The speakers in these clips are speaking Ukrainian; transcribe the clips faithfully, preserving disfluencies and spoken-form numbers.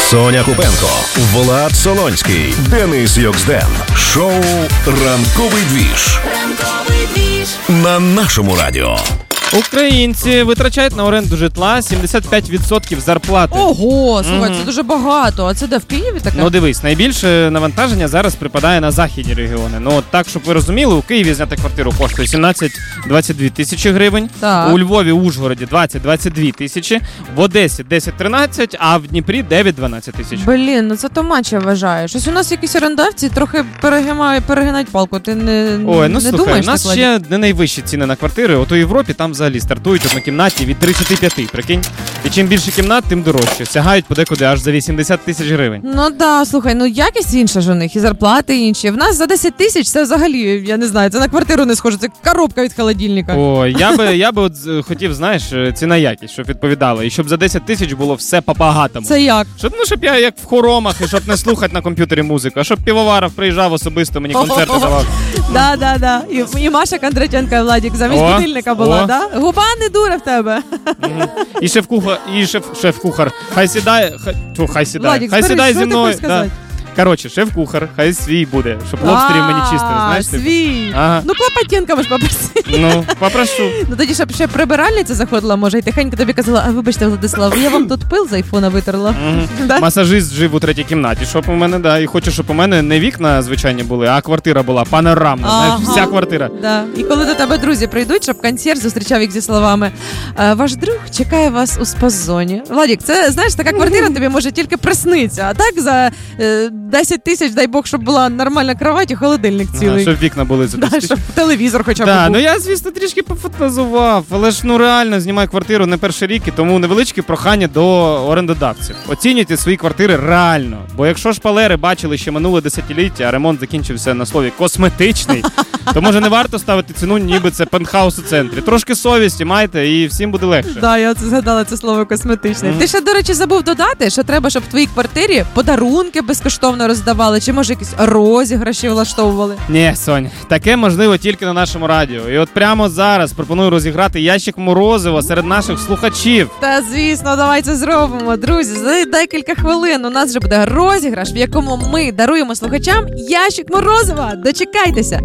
Соня Купенко, Влад Солонський, Денис Йоксден. Шоу «Ранковий двіж». Ранковий двіж. На нашому радіо. Українці витрачають на оренду житла сімдесят п'ять відсотків зарплати. Ого, слухай, Мгм. це дуже багато. А це де, в Києві таке? Ну дивись, найбільше навантаження зараз припадає на західні регіони. Ну от так, щоб ви розуміли, у Києві зняти квартиру коштує сімнадцять-двадцять дві тисячі гривень, Так. у Львові, Ужгороді двадцять-двадцять дві тисячі, в Одесі десять-тринадцять, а в Дніпрі дев'ять-дванадцять тисяч. Блін, ну це томач, я вважаю. Щось у нас якісь орендавці трохи перегинають, перегинають палку. Ти не, Ой, ну не слухай, думаєш? у нас так, ще не найвищі ціни на квартири. От у Європі там взагалі стартують однокімнатні від тридцять п'ять, прикинь. І чим більше кімнат, тим дорожче. Сягають подекуди аж за вісімдесят тисяч гривень. Ну да, слухай, ну якість інша ж у них, і зарплати інші. В нас за десять тисяч це взагалі, я не знаю, це на квартиру не схоже, це коробка від холодильника. О, я би, я би от з- хотів, знаєш, ціна якість, щоб відповідала. І щоб за десять тисяч було все по-багатому. Це як? Щоб, ну, щоб я як в хоромах, і щоб не слухати на комп'ютері музику, а щоб Півоваров приїжджав особисто, мені концерти давав. Да, да, да. І, і Маша Кондратенко, Владик, замість О, будильника була, о. да? Губа не дура в тебе. Мгм. І шеф-кухар, і шеф, шеф-кухар. Хай сідає, хай, тьфу, хай сідає. Владик, хай зберись, сідає що зі ти мною. хочеш сказати? Коротше, шеф-кухар, хай свій буде, щоб лобстерів мені чистив, знаєш? типу? свій. Ага. Ну, Клопотенка можеш попросити. Ну, попрошу. Ну тоді, щоб ще прибиральниця заходила, може, і тихенько тобі казала, а вибачте, Владислав, я вам тут пил з айфона витерла. Мгм. Да? Масажист жив у третій кімнаті, щоб у мене, да, і хочу, щоб у мене не вікна звичайні були, а квартира була панорамна, знаєш, Ага. вся квартира. Да. І коли до тебе друзі прийдуть, щоб консьєрж зустрічав їх зі словами «Е, ваш друг чекає вас у спа-зоні». Владік, це, знаєш, така квартира тобі може тільки присниться, а так за е, десять тисяч, дай Бог, щоб була нормальна кровать і холодильник Ага, цілий. щоб вікна були за Да, десять. щоб телевізор хоча б Так, був. ну я, звісно, трішки пофантазував, але ж ну реально знімаю квартиру не перший рік, і тому невеличке прохання до орендодавців. Оцінюйте свої квартири реально, бо якщо шпалери бачили ще минуле десятиліття, а ремонт закінчився на слові косметичний, то може не варто ставити ціну, ніби це пентхаус у центрі. Трошки совісті майте і всім буде легше. Да, я це згадала це слово косметичне. Мгм. Ти ще, до речі, забув додати, що треба, щоб в твоїй квартирі подарунки безкоштовно роздавали, чи може якісь розіграші влаштовували. Ні, Сонь, таке можливо тільки на нашому радіо. І от прямо зараз пропоную розіграти ящик морозива серед наших слухачів. Та звісно, давай це зробимо. Друзі, за декілька хвилин у нас вже буде розіграш, в якому ми даруємо слухачам ящик морозива. Дочекайтеся.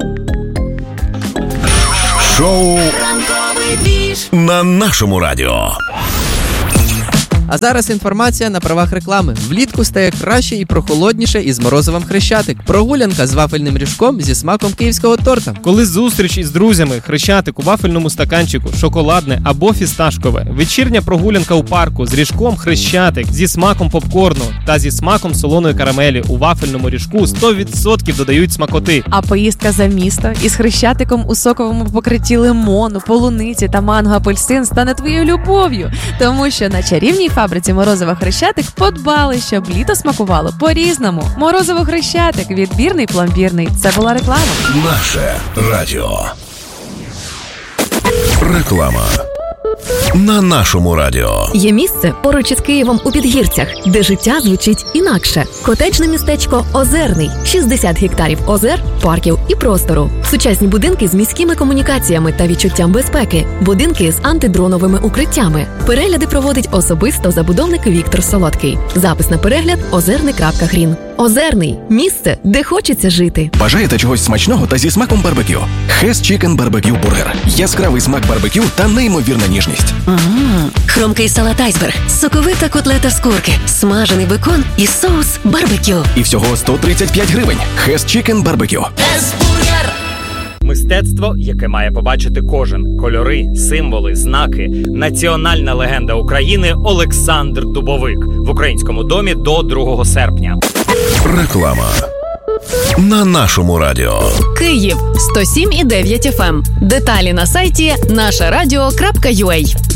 Шоу Ранковий двіж. на нашому радіо. А зараз інформація на правах реклами. Влітку стає краще і прохолодніше із морозивом Хрещатик. Прогулянка з вафельним ріжком зі смаком київського торта. Коли зустріч із друзями, хрещатик у вафельному стаканчику, шоколадне або фісташкове, вечірня прогулянка у парку з ріжком хрещатик, зі смаком попкорну та зі смаком солоної карамелі у вафельному ріжку сто відсотків додають смакоти. А поїздка за місто із хрещатиком у соковому покритті лимону, полуниці та манго-апельсин стане твоєю любов'ю. Тому що на чарівній фабриці морозива Хрещатик подбали, щоб літо смакувало по-різному. Морозиво Хрещатик, відбірний, пломбірний. Це була реклама. Наше радіо. Реклама. На нашому радіо. Є місце поруч із Києвом у Підгірцях, де життя звучить інакше. Котеджне містечко Озерний. шістдесят гектарів озер, парків і простору. Сучасні будинки з міськими комунікаціями та відчуттям безпеки. Будинки з антидроновими укриттями. Перегляди проводить особисто забудовник Віктор Солодкий. Запис на перегляд озерний крапка грін. Озерний – місце, де хочеться жити. Бажаєте чогось смачного та зі смаком барбекю? Хес Чікен Барбекю Бургер. Яскравий смак барбекю та неймовірна ніжність. Ммм, хромкий салат айсберг, соковита котлета з курки, смажений бекон і соус барбекю. І всього сто тридцять п'ять гривень. Хес Чікен Барбекю. Мистецтво, яке має побачити кожен. Кольори, символи, знаки. Національна легенда України Олександр Дубовик. В Українському домі до другого серпня. Реклама. На нашому радіо. Київ сто сім і дев'ять еф ем. Деталі на сайті наша радіо крапка ю а.